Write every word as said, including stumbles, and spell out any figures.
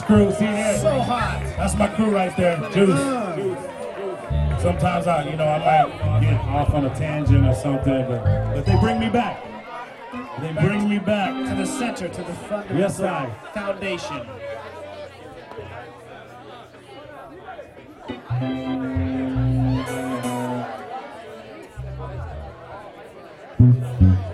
crew. See here? So hot. That's my crew right there. Juice. Juice. Sometimes I, you know, I might get off on a tangent or something, but, but they bring me back. They bring me back to the center, to the fundamental yes, I. foundation. Mm-hmm.